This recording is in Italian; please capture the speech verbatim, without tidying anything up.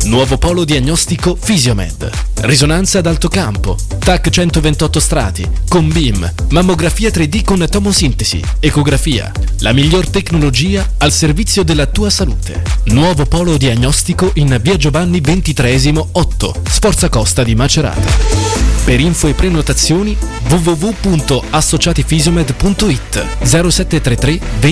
Nuovo polo diagnostico Fisiomed. Risonanza ad alto campo, T A C centoventotto strati, con B I M, mammografia tre D con tomosintesi, ecografia. La miglior tecnologia al servizio della tua salute. Nuovo polo diagnostico in via Giovanni ventitreesimo otto, Sforza Costa di Macerata. Per info e prenotazioni w w w punto associatifisiomed punto it zero sette tre tre